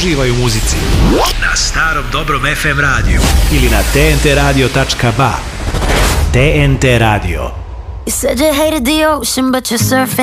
Uživaj u muzici na starom dobrom FM radiju ili na tntradio.ba. TNT Radio. You said you hated the ocean, but you're surfing